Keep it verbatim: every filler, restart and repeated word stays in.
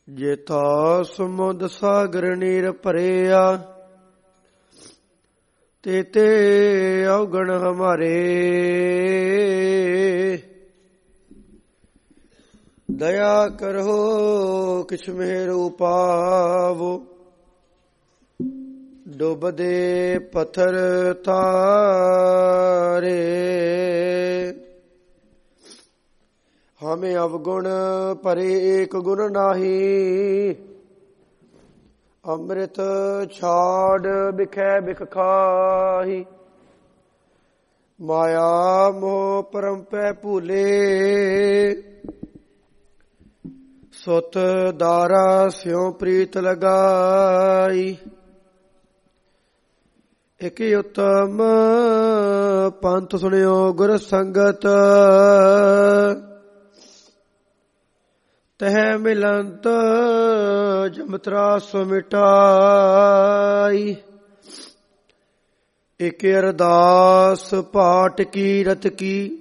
ਜੇਤਾ ਸਮੁੰਦ ਸਾਗਰ ਨੀਰ ਭਰਿਆ, ਤੇ ਤੇ ਔਗਣ ਹਮਾਰੇ। ਦਇਆ ਕਰੋ ਕਿਛ ਮਿਹਰ ਉਪਾਵੋ, ਡੁੱਬਦੇ ਪੱਥਰ ਤਾਰੇ। ਹਮੇ ਅਵਗੁਣ ਭਰੇ ਏਕ ਗੁਣ ਨਾਹੀ, ਅੰਮ੍ਰਿਤ ਛਾੜ ਬਿਖੈ ਬਿਖ ਖਾਹੀ। ਮਾਇਆ ਮੋਹ ਪਰਮ ਪੈ ਭੂਲੇ, ਸੁਤ ਦਾਰਾ ਸਿਉ ਪ੍ਰੀਤ ਲਗਾਈ। ਇਕ ਉਤਮ ਪੰਥ ਸੁਣਿਓ ਗੁਰ ਸੰਗਤ, ਤਹ ਮਿਲੰਤ ਜਮਤਰਾਸ ਮਿਟਾਈ। ਇਕ ਅਰਦਾਸ ਪਾਟ ਕੀ ਰਤ ਕੀ,